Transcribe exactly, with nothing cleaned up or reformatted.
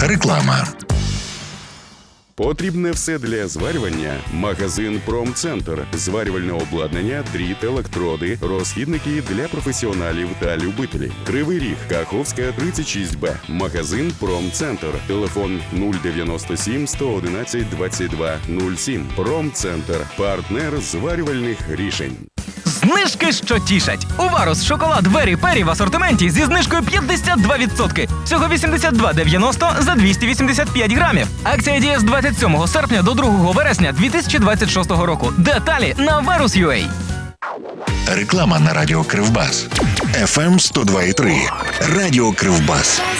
Реклама. Потрібне все для зварювання? Магазин «Промцентр». Зварювальне обладнання, дріт, електроди, розхідники для професіоналів та любителів. Кривий Ріг, Каховська, тридцять шість Б. Магазин «Промцентр». Телефон нуль дев'яносто сім сто одинадцять двадцять два нуль сім. «Промцентр» – партнер зварювальних рішень. Знижки, що тішать. Уварус шоколад Вері Пері в асортименті зі знижкою п'ятдесят два відсотки. Всього вісімдесят два дев'яносто за двісті вісімдесят п'ять грамів. Акція діє з двадцять сьомого серпня до другого вересня дві тисячі двадцять шостого року. Деталі на варус крапка ю а. Реклама на радіо Кривбас. еф ем сто два і три. Радіо Кривбас.